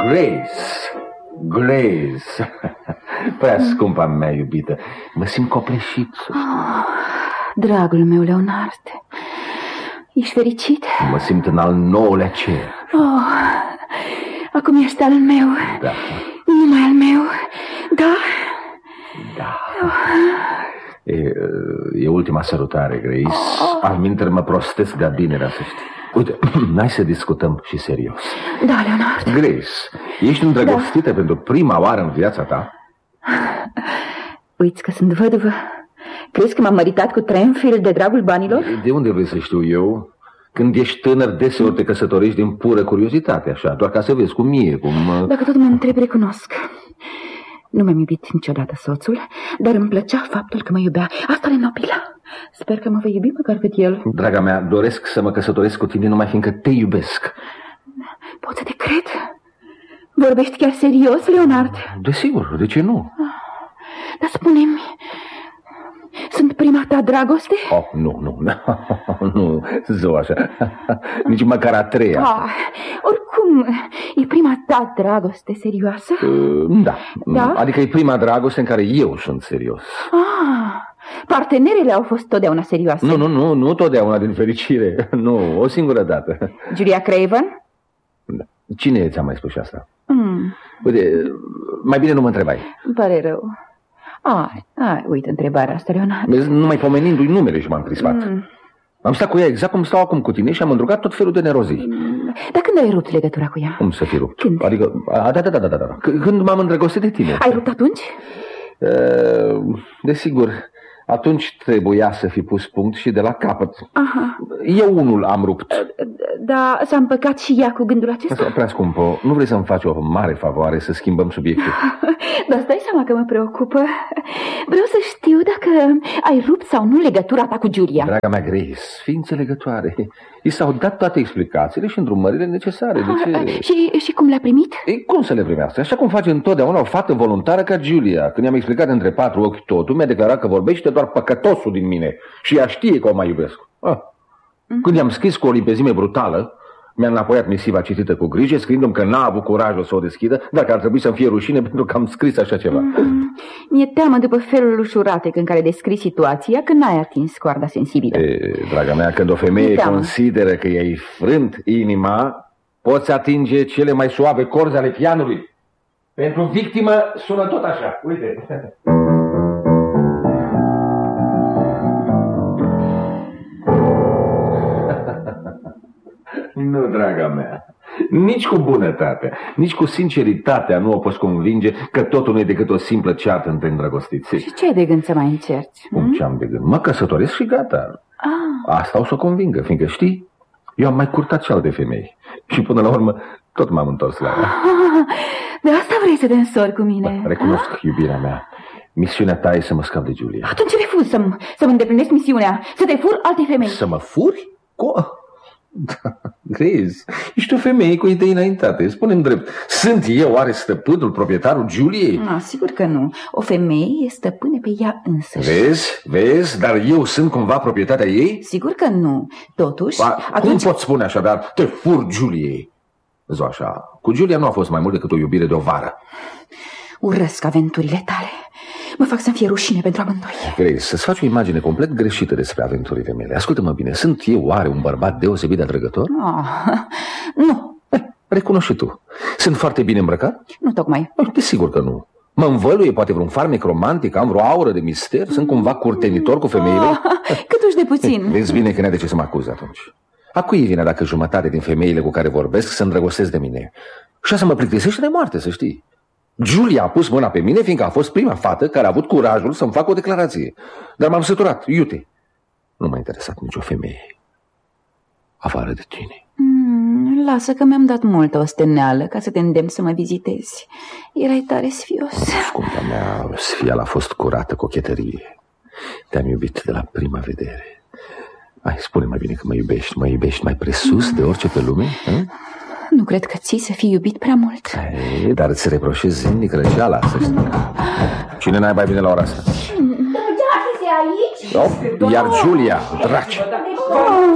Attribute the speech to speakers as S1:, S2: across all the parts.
S1: Grace. Prea scumpa mea iubită. Mă simt copleșit.
S2: Dragul meu, Leonard. Ești fericit?
S1: Mă simt în al 9-lea cer.
S2: Acum ești al meu.
S1: Da.
S2: Numai al meu. Da?
S1: Da. E ultima sărutare, Grace. Alminteri mă prostesc de-a binerea, să știi. Uite, hai să discutăm și serios.
S2: Da, Leonard.
S1: Grace, ești îndrăgostită pentru prima oară în viața ta?
S2: Uiți că sunt văduvă. Crezi că m-am măritat cu Trenfield de dragul banilor?
S1: De unde vrei să știu eu? Când ești tânăr, deseori te căsătorești din pură curiozitate, așa, doar ca să vezi cum e, cum...
S2: Dacă tot mă întreb, recunosc. Nu mi-am iubit niciodată soțul, dar îmi plăcea faptul că mă iubea. Asta le nobila. Sper că mă vei iubi măcar cât el.
S1: Draga mea, doresc să mă căsătoresc cu tine numai fiindcă te iubesc.
S2: Pot să te cred? Vorbești chiar serios, Leonard?
S1: Desigur, de ce nu?
S2: Dar spune-mi, sunt prima ta dragoste?
S1: Nu, zău așa. Nici măcar a treia.
S2: Oricum, e prima ta dragoste serioasă?
S1: Da? Adică e prima dragoste în care eu sunt serios.
S2: Partenerele au fost totdeauna serioase.
S1: Nu totdeauna, din fericire. Nu, o singură dată.
S2: Julia Craven?
S1: Da. Cine ți-a mai spus și asta? Uite, mai bine nu mă întrebai.
S2: Îmi pare rău. Uite întrebarea asta, Leonard.
S1: Vezi, numai pomenindu-i numele și m-am crispat. Am stat cu ea exact cum stau acum cu tine și am îndrugat tot felul de nerozii.
S2: Dar când ai rupt legătura cu ea?
S1: Cum să fi rupt?
S2: Când?
S1: Adică, da. Când m-am îndrăgostit de tine.
S2: Ai rupt atunci?
S1: Desigur, atunci trebuia să fi pus punct și de la capăt. Eu unul am rupt.
S2: Da, s-a împăcat și ea cu gândul acesta?
S1: Prea scumpă, nu vrei să-mi faci o mare favoare să schimbăm subiectul?
S2: Dar stai seama că mă preocupă. Vreau să știu dacă ai rupt sau nu legătura ta cu Julia.
S1: Draga mea, Grace, fii înțelegătoare. I s-au dat toate explicațiile și îndrumările necesare. De ce?
S2: Și cum le-a primit?
S1: Cum să le primească? Așa cum face întotdeauna o fată voluntară ca Julia. Când i-am explicat între 4 ochi totul, mi-a declarat că vorbește doar păcătosul din mine. Și ea știe că o mai iubesc. Când i-am scris cu o limpezime brutală, mi-a înapoiat misiva citită cu grijă, scriindu-mi că n-a avut curajul să o deschidă, dar că ar trebui să-mi fie rușine pentru că am scris așa ceva.
S2: Mi-e teamă după felul ușuratec în care descrii situația că n-ai atins coarda sensibilă.
S1: Draga mea, când o femeie consideră că i-ai frânt inima, poți atinge cele mai suave corzi ale pianului. Pentru victimă sună tot așa. Uite. Nu, draga mea, nici cu bunătatea, nici cu sinceritatea nu o poți convinge că totul nu e decât o simplă ceartă între îndrăgostiți.
S2: Și ce ai de gând să mai încerci?
S1: Cum ce am de gând? Mă căsătoresc și gata. Asta o să o convingă, fiindcă știi, eu am mai curtat și alte femei. Și până la urmă tot m-am întors la ea.
S2: De asta vrei să te însori cu mine?
S1: Recunosc, iubirea mea. Misiunea ta e să mă scap de Julia.
S2: Atunci refuz să-mi îndeplinesc misiunea, să te fur alte femei.
S1: Să mă furi? Grace, ești o femeie cu idei înaintate. Spune-mi drept, sunt eu oare stăpânul, proprietarul Juliei?
S2: Sigur că nu. O femeie e stăpână pe ea însăși.
S1: Vezi? Dar eu sunt cumva proprietatea ei?
S2: Sigur că nu. Totuși,
S1: Cum poți spune așadar, te fur Juliei? Zi așa, cu Julia nu a fost mai mult decât o iubire de o vară.
S2: Urăsc aventurile tale. Mă fac să-mi fie rușine pentru amândoi.
S1: Grace, să-ți faci o imagine complet greșită despre aventurile mele. Ascultă-mă bine, sunt eu oare un bărbat deosebit de atrăgător?
S2: Nu.
S1: Recunoști și tu. Sunt foarte bine îmbrăcat?
S2: Nu tocmai.
S1: Desigur că nu. Mă învăluie poate vreun farmec romantic, am vreo aură de mister, sunt cumva curtenitor cu femeile?
S2: Cât uși de puțin.
S1: Vezi bine că n-ai de ce să mă acuz atunci. A cui e vina dacă jumătate din femeile cu care vorbesc se îndrăgostesc de mine? Și asta mă plictisește de moarte, să știi. Julia a pus mâna pe mine fiindcă a fost prima fată care a avut curajul să-mi facă o declarație. Dar m-am săturat, iute. Nu m-a interesat nicio femeie afară de tine.
S2: Lasă că mi-am dat multă osteneală ca să te îndemn să mă vizitezi. Erai tare sfios.
S1: Scumpa mea, sfiala a fost curată cochetărie. Te-am iubit de la prima vedere. Hai, spune mai bine că mă iubești mai presus de orice pe lume?
S2: Nu cred că ții să fii iubit prea mult.
S1: Dar îți reproșezi zilnic răceala, să știi. Cine n-ai mai bine la ora asta?
S3: Aici?
S1: Iar Julia, draci.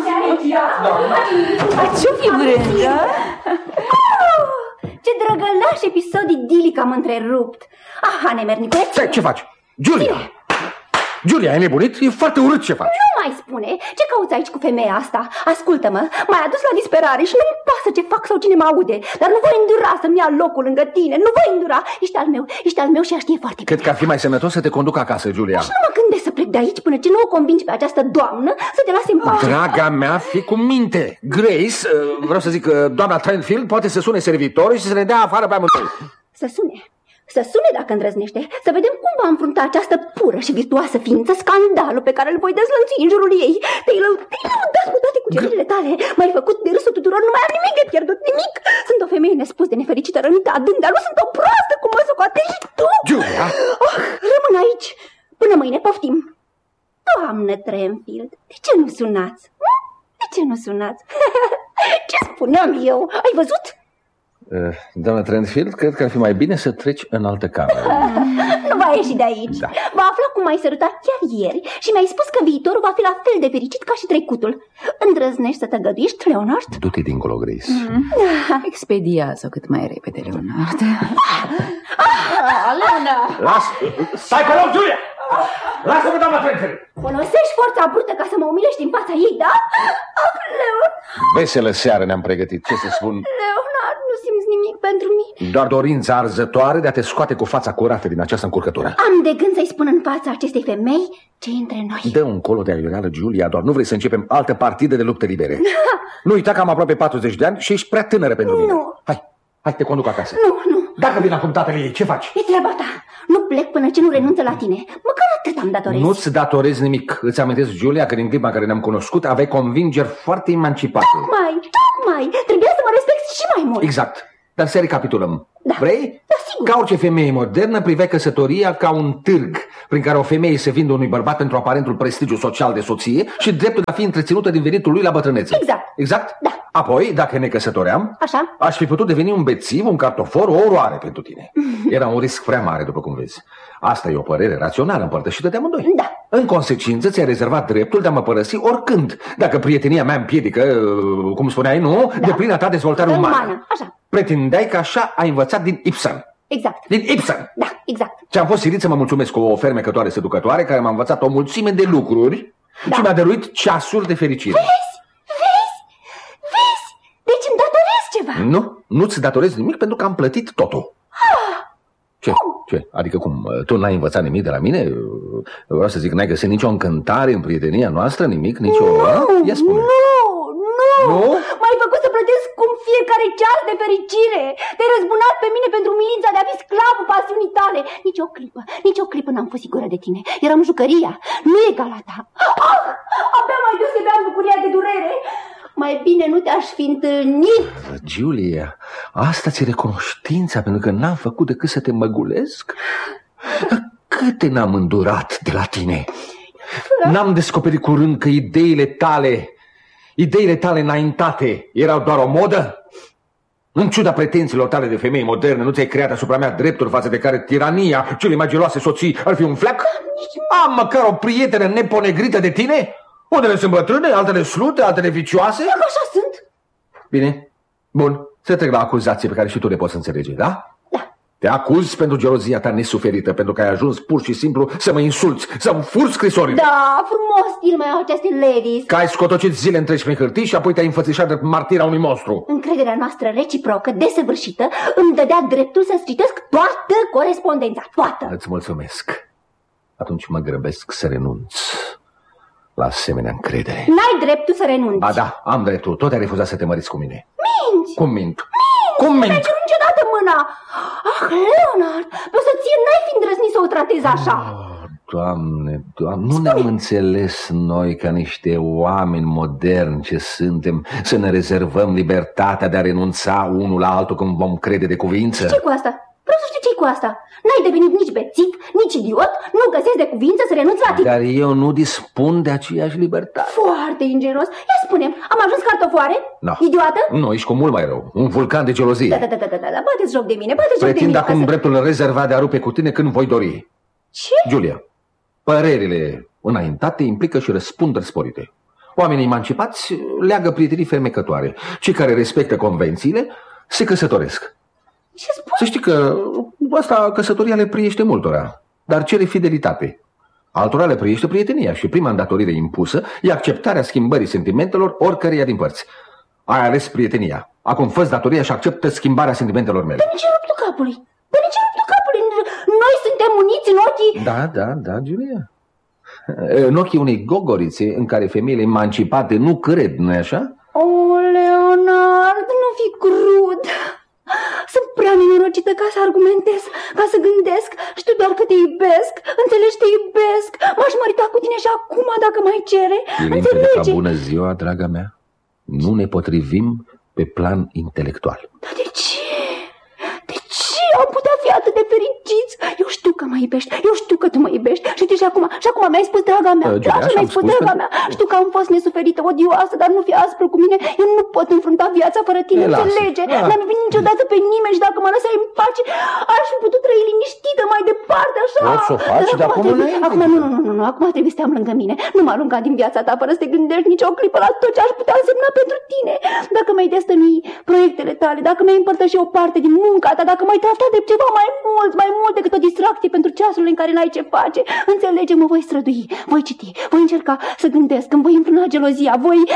S2: Ce-o fi vrând, da?
S3: Ce drăgălaș Uriaș episod idilic am întrerupt. Aha, nemerniculeț.
S1: Ce faci? Giulia! Giulia, ai nebunit? E foarte urât ce faci.
S3: Nu mai spune. Ce cauți aici cu femeia asta? Ascultă-mă, m-ai adus la disperare și nu-mi pasă ce fac sau cine mă aude. Dar nu voi îndura să-mi ia locul lângă tine. Nu voi îndura. Ești al meu și ea știe foarte bine.
S1: Cred că ar fi mai sănătos să te conduc acasă, Giulia.
S3: Și nu mă gândesc să plec de aici până ce nu o convingi pe această doamnă să te lase în pace.
S1: Draga mea, fii cu minte. Grace, vreau să zic că doamna Trentfield poate să sune servitorul și să ne dea afară pe amândoi.
S3: Să sune dacă îndrăznește, să vedem cum va înfrunta această pură și virtuoasă ființă scandalul pe care îl voi dezlănțui în jurul ei. Te-ai lăudat cu toate cugerile tale, m-ai făcut de râsul tuturor, nu mai am nimic de pierdut, nimic. Sunt o femeie nespus de nefericită, rănită adânc, dar nu sunt o proastă cum mă socotești tu.
S1: Giulia!
S3: Oh, rămân aici, până mâine, poftim. Doamnă Trentfield, de ce nu sunați? De ce nu sunați? Ce spuneam eu? Ai văzut?
S1: Doamna Trentfield, cred că ar fi mai bine să treci în altă cameră.
S3: Nu va ieși de aici. Da. Va afla cum m-ai sărutat chiar ieri și mi-ai spus că viitorul va fi la fel de fericit ca și trecutul. Îndrăznești să tăgăduiești, Leonard?
S1: Du-te dincolo, Grace.
S2: Expediază cât mai repede, Leonard.
S3: Leonard!
S1: Stai pe loc, Giulia! Lasă-mă, doamna Trentfield!
S3: Folosești forța brută ca să mă umilești în fața ei, da? Leonard!
S1: Veselă seară ne-am pregătit, ce să spun?
S3: Leonard, nu simți nimic pentru mine?
S1: Doar dorința arzătoare de a te scoate cu fața curată din această încurcătură.
S3: Am de gând să-i spun în fața acestei femei ce între noi.
S1: Dă un colo de aiureală, Giulia, doar nu vrei să începem altă partidă de lupte libere. Nu uita că am aproape 40 de ani și ești prea tânără pentru mine.
S3: Nu.
S1: Hai, te conduc acasă.
S3: Nu.
S1: Dacă vin acum tatăl ei, ce faci?
S3: E treaba ta. Nu plec până ce nu renunță la tine. Măcar atât am datorez.
S1: Nu-ți datorez nimic. Îți amintesc, Giulia, că din clipa în care ne-am cunoscut aveai convingeri foarte emancipate.
S3: Tocmai. Trebuia să mă respecti și mai mult.
S1: Exact. Dar să recapitulăm.
S3: Da.
S1: Vrei?
S3: Da, sigur.
S1: Ca orice femeie modernă, priveai căsătoria ca un târg prin care o femeie se vinde unui bărbat pentru aparentul prestigiu social de soție și dreptul de a fi întreținută din venitul lui la bătrânețe.
S3: Exact?
S1: Da. Apoi, dacă ne căsătoream,
S3: așa,
S1: aș fi putut deveni un bețiv, un cartofor, o oroare pentru tine. Era un risc prea mare, după cum vezi. Asta e o părere rațională împărtășită de amândoi.
S3: Da.
S1: În consecință, ți-ai rezervat dreptul de a mă părăsi oricând, dacă prietenia mea împiedică, cum spuneai, nu, de plină ta dezvoltare umană.
S3: Așa.
S1: Pretindeai că așa ai învățat din Ibsen.
S3: Exact.
S1: Din Ibsen.
S3: Da, exact.
S1: Ți-am fost silit să mă mulțumesc cu o fermecătoare seducătoare care m-a învățat o mulțime de lucruri și mi-a dăruit ceasuri de fericire.
S3: Vezi? Deci îmi datorezi ceva.
S1: Nu-ți datorezi nimic pentru că am plătit totul. Ce? Adică cum? Tu n-ai învățat nimic de la mine? Vreau să zic, n-ai găsit nicio încântare în prietenia noastră? Nimic? Nicio... Ia spune.
S3: Nu? M-ai făcut să plătesc cum fiecare ceas de fericire. Te-ai răzbunat pe mine pentru umilința de a fi sclavul pasiunii tale. Nici o clipă n-am fost sigură de tine. Eram jucăria, nu egala ta. Abia mai deosebeam bucuria de durere. Mai bine nu te-aș fi întâlnit.
S1: Giulia, asta ți-e recunoștința pentru că n-am făcut decât să te măgulesc? Câte n-am îndurat de la tine? N-am descoperit curând că ideile tale înaintate erau doar o modă? În ciuda pretențiilor tale de femei moderne, nu ți-ai creat asupra mea drepturi față de care tirania cele mai geloase soții ar fi un fleac? Am măcar o prietenă neponegrită de tine? Unele sunt bătrâne, altele slute, altele vicioase?
S3: Dacă așa sunt.
S1: Bine, bun, să trec la acuzație pe care și tu le poți înțelege, da? Te acuz pentru gelozia ta nesuferită, pentru că ai ajuns pur și simplu să mă insulți, să-mi furi scrisorile.
S3: Da, frumos stil mai au aceste ladies.
S1: Că ai scotocit zile întregi pe hârtii și apoi te-ai înfățișat de martira unui monstru.
S3: Încrederea noastră reciprocă, desăvârșită, îmi dădea dreptul să-ți citesc toată corespondența, toată.
S1: Îți mulțumesc. Atunci mă grăbesc să renunț la asemenea încredere.
S3: N-ai dreptul să renunți.
S1: Ba da, am dreptul. Tot ai refuzat să te măriți cu mine.
S3: Minți.
S1: Cum mint?
S3: Cum mint? Nu ai niciodată mâna. Leonard, pe o soție n-ai fi îndrăznit să o tratezi așa.
S1: Doamne, nu ne-am înțeles noi ca niște oameni moderni ce suntem să ne rezervăm libertatea de a renunța unul la altul când vom crede de cuvință?
S3: Ce cu asta? Vreau să știu ce-i cu asta. N-ai devenit nici bețiv, nici idiot, nu găsesc de cuvință să renunți la tine.
S1: Dar eu nu dispun de aceeași libertate.
S3: Foarte ingeros. Ia spune-mi, am ajuns cartofoare?
S1: No.
S3: Idiotă?
S1: Nu, ești cu mult mai rău. Un vulcan de gelozie.
S3: Da, bateți joc de mine, bateți joc de mine.
S1: Pretind acum dreptul rezervat de a rupe cu tine când voi dori.
S3: Ce?
S1: Giulia, părerile înaintate implică și răspunderi sporite. Oamenii emancipați leagă prietenii fermecătoare. Cei care respectă convențiile se căsătoresc.
S3: Ce spui?
S1: Să știi că asta, căsătoria le priește multora, dar cere fidelitate. Altora le priește prietenia și prima îndatorire impusă e acceptarea schimbării sentimentelor oricăreia din părți. Ai ales prietenia. Acum fă-ți datoria și acceptă schimbarea sentimentelor mele.
S3: Pe ce ruptul capului? Noi suntem uniți în ochii...
S1: Da, Giulia. În ochii unei gogorițe în care femeile emancipate nu cred, nu-i așa?
S3: O, Leonard, nu fi crud. Sunt prea nenorocită ca să argumentez, ca să gândesc. Știu doar că te iubesc. Înțelegi, te iubesc. M-aș mărita cu tine și acum dacă mai cere.
S1: Înțelege? Ca bună ziua, draga mea. Nu ne potrivim pe plan intelectual.
S3: Dar de ce? De ce am putea fi atât de fericiți? Eu știu că mă iubești, eu știu că tu mă iubești. Și acum mi-ai spus, draga mea, mi-ai spus, draga mea. Știu că am fost nesuferită, odioasă, dar nu fi aspru cu mine. Eu nu pot înfrunta viața fără tine, înțelege? N-am iubit niciodată pe nimeni și dacă mă lăsai în pace, aș fi putut trăi liniștită mai departe, așa.
S1: Poți să o faci, dar acum
S3: nu, acum trebuie să te am lângă mine. Nu m-a aruncat din viața ta fără să te gândești nici o clipă la tot ce aș putea însemna pentru tine. Dacă mi-ai destănui proiectele tale, dacă mi-ai împărtăși o parte din munca ta, dacă m-ai tratat de ceva mai mult decât o distracție pentru ceasurile în care n-ai ce face, înțelege, mă voi strădui, voi citi, voi încerca să gândesc, îmi voi înfrâna gelozia,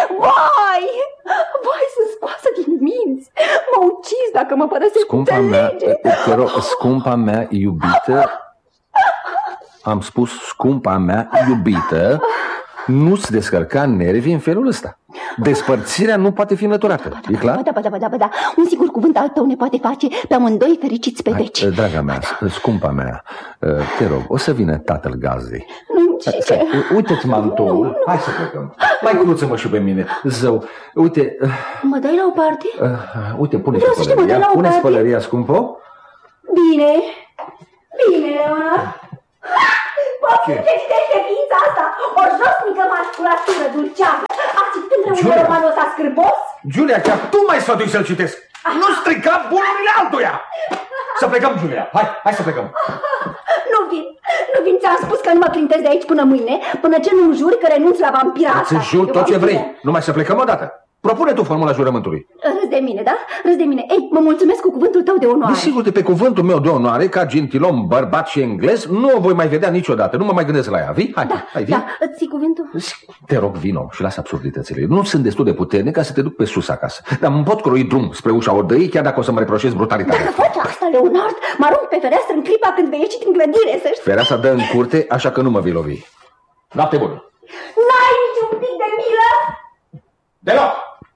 S3: vai, sunt scoasă din minți, mă ucizi dacă mă părăsești, înțelege?
S1: Te rog, scumpa mea iubită, am spus scumpa mea iubită, nu-ți descărca nervii în felul ăsta. Despărțirea nu poate fi înlăturată, e clar?
S3: Da. Un singur cuvânt al tău ne poate face pe amândoi fericiți pe veci.
S1: Draga mea, scumpa mea, te rog, o să vină tatăl gazdei. Uite-ți mantoul, hai să plecăm. Mai cruță-mă și pe mine, zău. Uite.
S3: Mă dai la o parte?
S1: Uite, pune spălăria, scumpă.
S3: Bine, Leonard. Ce citește ființa asta? O josnică masculatură dulceață, asistând un roman ăsta scârbos?
S1: Giulia, chiar tu mai sfătui să-l citesc. Nu strica bunurile altuia. Să plecăm, Giulia, hai să plecăm.
S3: Nu vin, ți-am spus că nu mă clintez de aici până mâine, până ce nu-mi juri că renunți la vampira asta.
S1: Îți jur tot ce vrei, numai să plecăm odată. Propune tu formula jurământului.
S3: Râzi de mine, da? Râzi de mine. Ei, mă mulțumesc cu cuvântul tău de onoare.
S1: Desigur, de pe cuvântul meu de onoare, ca gentilom, bărbat și englez, nu o voi mai vedea niciodată. Nu mă mai gândesc la ea. Vii? Hai, vii?
S3: Da, îți ții cuvântul?
S1: Te rog, vino și lasă absurditățile. Nu sunt destul de puternic ca să te duc pe sus acasă. Dar îmi pot croi drum spre ușa odăii, chiar dacă o să mă reproșez brutalitatea.
S3: Dacă faci asta, Leonard, mă arunc pe fereastră în clipa când vei ieși din clădire, să știi.
S1: Fereastra dă în curte, așa că nu mă vei lovi. Noapte bună.
S3: N-ai niciun pic de milă?
S1: Deloc!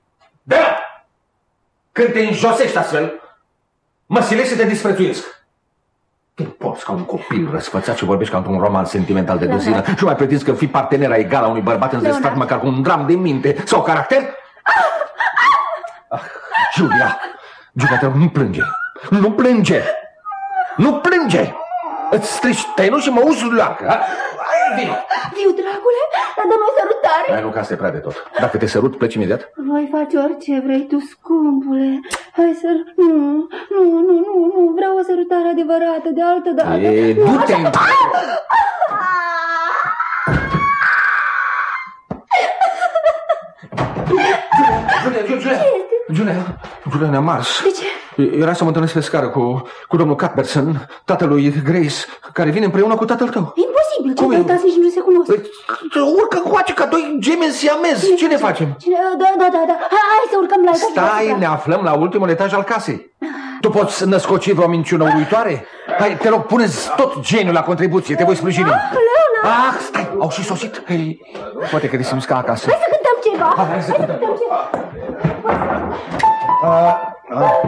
S1: Când te înjosești astfel, mă silești să te disprețuiesc. Te porți ca un copil răsfățat și vorbești ca într-un roman sentimental de duzină și mai pretinzi că fii partenera egală a unui bărbat înzestrat măcar cu un dram de minte sau caracter? Giulia, te rog, nu plânge! Îți strici tenul și mă uzi lacă.
S3: Viu, dragule, dar dă-mi o sărutare.
S1: Hai, nu, că asta e prea de tot. Dacă te sărut, pleci imediat?
S3: Voi face orice vrei tu, scumpule. Hai să... Nu, vreau o sărutare adevărată de altă dată.
S1: Du-te! Giulia ne-a mars.
S3: De ce?
S1: Era să mă întâlnesc pe scară cu domnul Cuthbertson, tatălui Grace, care vine împreună cu tatăl tău.
S3: Imposibil, cei doi tați nici nu se cunosc.
S1: Urcă coace ca doi gemeni siamezi. Ce ne facem?
S3: Da. Hai să urcăm la etaj.
S1: Stai, ne aflăm la ultimul etaj al casei. Tu poți născoci vreo minciună uluitoare? Hai, te rog, pune-ți tot geniul la contribuție, te voi sprijini.
S3: Leona!
S1: Stai, au și sosit. Poate că te simți ca acasă.
S3: Hai să cântăm ceva.
S1: Hai să cântăm ceva.